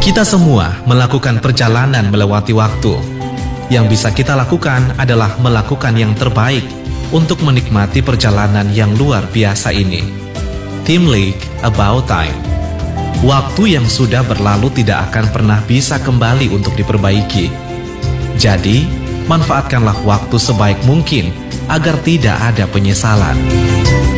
Kita semua melakukan perjalanan melewati waktu. Yang bisa kita lakukan adalah melakukan yang terbaik untuk menikmati perjalanan yang luar biasa ini. Tim League About Time. Waktu yang sudah berlalu tidak akan pernah bisa kembali untuk diperbaiki. Jadi, manfaatkanlah waktu sebaik mungkin agar tidak ada penyesalan.